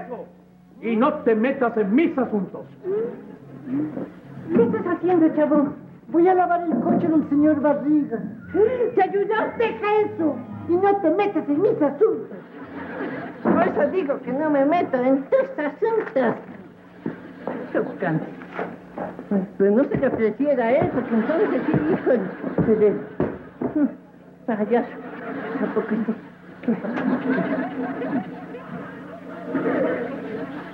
eso. Y no te metas en mis asuntos. ¿Qué estás haciendo, chavo? Voy a lavar el coche del señor Barriga. ¿Te ayudó? Deja eso. Y no te metas en mis asuntos. Por eso digo que no me meto en tus asuntos. Chocante. Pero no se le ofreciera eso, porque entonces sí, hijo de... Payaso. ¿A poco sí? ¿Qué pasa?